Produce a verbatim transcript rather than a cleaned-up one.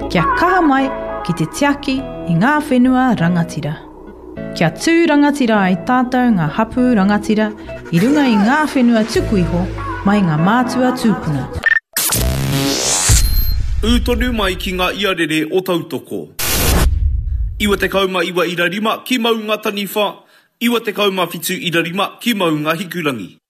Kia kaha mai ki te tiaki i ngā whenua rangatira. Kia tū rangatira ai tātou ngā hapu rangatira i runga i ngā whenua tuku iho mai ngā mātua tūpuna. Ūtonu mai ki ngā iarere o tautoko. Iwa te kauma iwa ira rima ki mau ngā taniwha, iwa te kauma fitu ira rima ki mau ngā hikurangi.